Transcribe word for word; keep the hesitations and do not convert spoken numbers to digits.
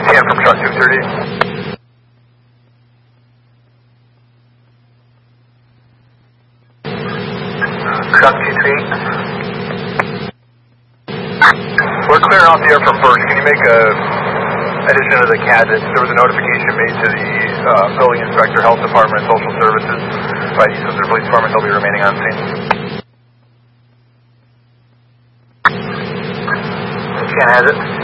can from truck two thirty. Truck two three. We're clearing off the air from first. Can you make a addition to the C A D that there was a notification made to the uh, building inspector, health department, social services by East Windsor Police Department? They'll be remaining on scene. Scan has it.